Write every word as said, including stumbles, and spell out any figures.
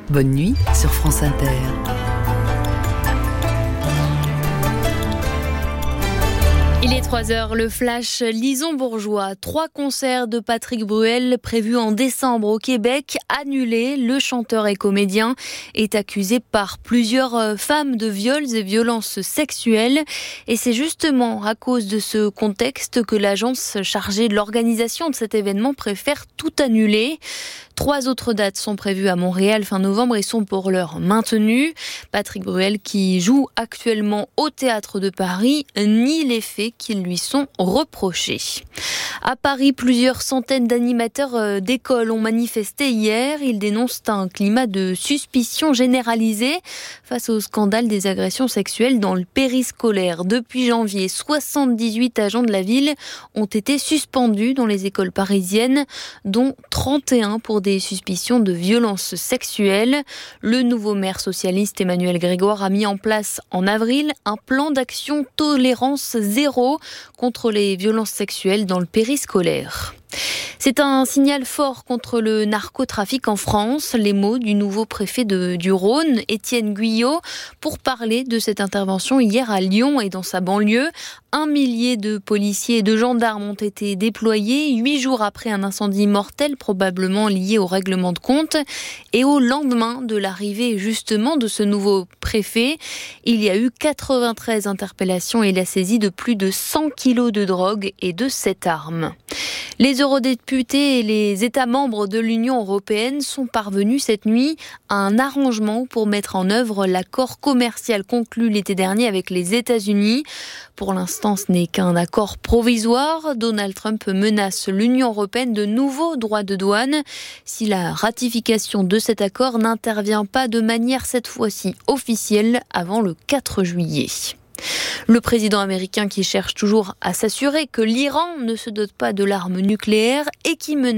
Bonne nuit sur France Inter. Il est trois heures, le flash Lison Bourgeois. Trois concerts de Patrick Bruel prévus en décembre au Québec, annulés. Le chanteur et comédien est accusé par plusieurs femmes de viols et violences sexuelles. Et c'est justement à cause de ce contexte que l'agence chargée de l'organisation de cet événement préfère tout annuler. Trois autres dates sont prévues à Montréal fin novembre et sont pour l'heure maintenues. Patrick Bruel, qui joue actuellement au Théâtre de Paris, nie les faits qui lui sont reprochés. À Paris, plusieurs centaines d'animateurs d'écoles ont manifesté hier. Ils dénoncent un climat de suspicion généralisée face au scandale des agressions sexuelles dans le périscolaire. Depuis janvier, soixante-dix-huit agents de la ville ont été suspendus dans les écoles parisiennes, dont trente et un pour des suspicions de violences sexuelles. Le nouveau maire socialiste Emmanuel Grégoire a mis en place en avril un plan d'action tolérance zéro contre les violences sexuelles dans le périscolaire. C'est un signal fort contre le narcotrafic en France. Les mots du nouveau préfet de, du Rhône, Étienne Guyot, pour parler de cette intervention hier à Lyon et dans sa banlieue. Un millier de policiers et de gendarmes ont été déployés huit jours après un incendie mortel, probablement lié au règlement de compte. Et au lendemain de l'arrivée justement de ce nouveau préfet, il y a eu quatre-vingt-treize interpellations et la saisie de plus de cent kilos de drogue et de sept armes. Les eurodéputés et les États membres de l'Union européenne sont parvenus cette nuit à un arrangement pour mettre en œuvre l'accord commercial conclu l'été dernier avec les États-Unis. Pour l'instant, ce n'est qu'un accord provisoire. Donald Trump menace l'Union européenne de nouveaux droits de douane si la ratification de cet accord n'intervient pas de manière cette fois-ci officielle avant le quatre juillet. Le président américain qui cherche toujours à s'assurer que l'Iran ne se dote pas de l'arme nucléaire et qui menace